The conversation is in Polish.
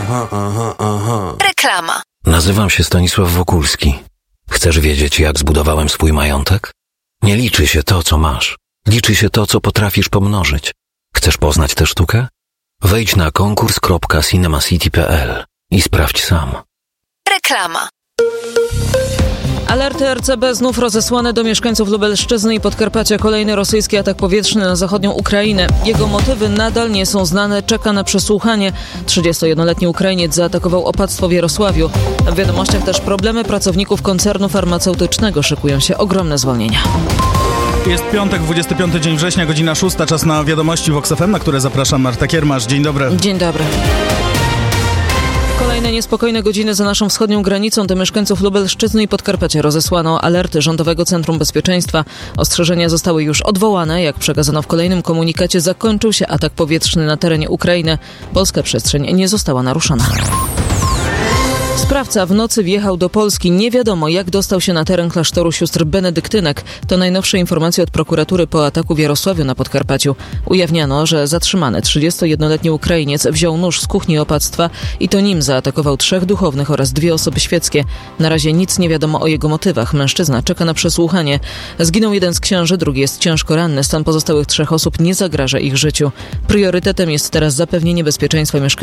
Reklama. Nazywam się Stanisław Wokulski. Chcesz wiedzieć, jak zbudowałem swój majątek? Nie liczy się to, co masz. Liczy się to, co potrafisz pomnożyć. Chcesz poznać tę sztukę? Wejdź na konkurs.cinemacity.pl i sprawdź sam. Reklama. Alerty RCB znów rozesłane do mieszkańców Lubelszczyzny i Podkarpacia. Kolejny rosyjski atak powietrzny na zachodnią Ukrainę. Jego motywy nadal nie są znane. Czeka na przesłuchanie. 31-letni Ukrainiec zaatakował opactwo w Jarosławiu. W wiadomościach też problemy pracowników koncernu farmaceutycznego. Szykują się ogromne zwolnienia. Jest piątek, 25 dzień września, godzina 6. Czas na wiadomości Vox FM, na które zapraszam Marta Kiermasz. Dzień dobry. Dzień dobry. Kolejne niespokojne godziny za naszą wschodnią granicą. Do mieszkańców Lubelszczyzny i Podkarpacia rozesłano alerty Rządowego Centrum Bezpieczeństwa. Ostrzeżenia zostały już odwołane. Jak przekazano w kolejnym komunikacie, zakończył się atak powietrzny na terenie Ukrainy. Polska przestrzeń nie została naruszona. Sprawca w nocy wjechał do Polski. Nie wiadomo, jak dostał się na teren klasztoru sióstr benedyktynek. To najnowsze informacje od prokuratury po ataku w Jarosławiu na Podkarpaciu. Ujawniano, że zatrzymany 31-letni Ukrainiec wziął nóż z kuchni opactwa i to nim zaatakował 3 duchownych oraz 2 osoby świeckie. Na razie nic nie wiadomo o jego motywach. Mężczyzna czeka na przesłuchanie. Zginął jeden z księży, drugi jest ciężko ranny. Stan pozostałych 3 osób nie zagraża ich życiu. Priorytetem jest teraz zapewnienie bezpieczeństwa mieszkańców